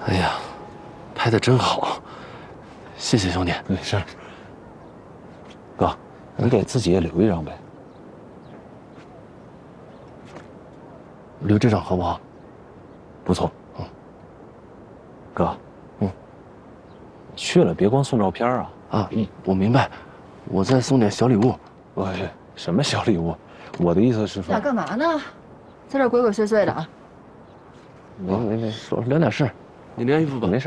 哎呀，拍的真好，谢谢兄弟。 没事。哥，你给自己也留一张呗。 留这张好不好？ 不错。哥，去了别光送照片啊。 啊，我明白，我再送点小礼物。 喂，什么小礼物？我的意思是说， 俩干嘛呢？在这鬼鬼祟祟的啊？ 没，说聊点事儿。你晾衣服吧。 没事。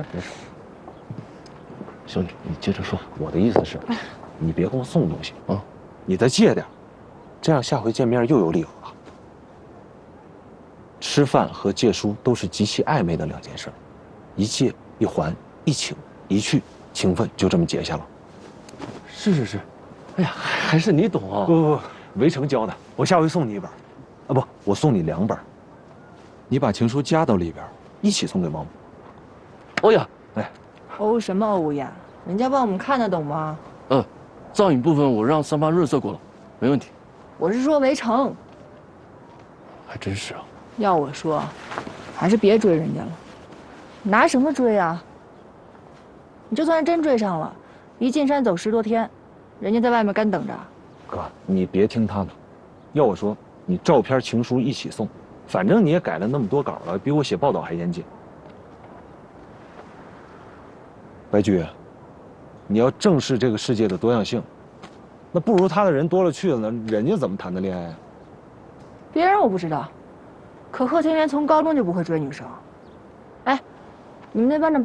兄弟，你接着说。 我的意思是，你别给我送东西啊， 你再借点，这样下回见面又有理由了。吃饭和借书都是极其暧昧的两件事，一借一还，一请一去，情分就这么结下了。 是，哎呀，还是你懂啊。 不，围城教的，我下回送你一本，啊不，我送你2本，你把情书夹到里边，一起送给毛姆。 欧呀， 欧什么欧呀？人家帮我们看得懂吗？ 造影部分我让三方润色过了，没问题。 我是说围城。 还真是啊。 要我说，还是别追人家了。拿什么追啊？你就算是真追上了，一进山走10多天，人家在外面干等着。 哥，你别听他的，要我说，你照片、情书一起送，反正你也改了那么多稿了，比我写报道还严谨。白居，你要正视这个世界的多样性，那不如他的人多了去了，人家怎么谈的恋爱啊？ 别人我不知道，可贺天元从高中就不会追女生。哎，你们那班的。